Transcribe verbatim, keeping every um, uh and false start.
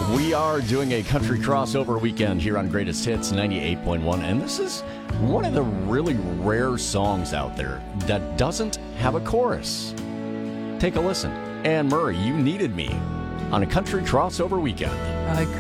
We are doing a country crossover weekend here on Greatest Hits ninety-eight point one, and this is one of the really rare songs out there that doesn't have a chorus. Take a listen. Anne Murray, You Needed Me on a country crossover weekend. I